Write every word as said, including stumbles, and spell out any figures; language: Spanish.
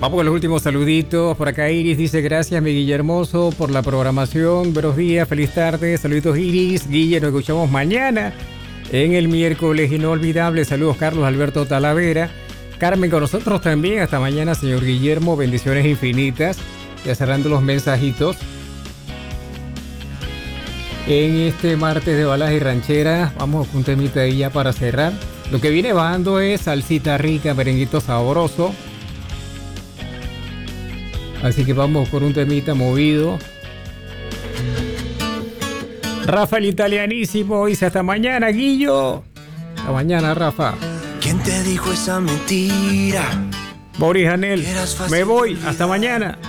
Vamos con los últimos saluditos. Por acá Iris dice: gracias, mi Guille hermoso, por la programación. Buenos días, feliz tarde. Saluditos, Iris. Guille, nos escuchamos mañana en el miércoles inolvidable. Saludos, Carlos Alberto Talavera. Carmen con nosotros también. Hasta mañana, señor Guillermo. Bendiciones infinitas. Ya cerrando los mensajitos en este martes de balas y rancheras. Vamos con un temita ahí ya para cerrar. Lo que viene bajando es salsita rica, merenguito sabroso. Así que vamos por un temita movido. Rafa el italianísimo dice: hasta mañana, Guillo. Hasta mañana, Rafa. ¿Quién te dijo esa mentira? Boris Anel, me voy, hasta mañana.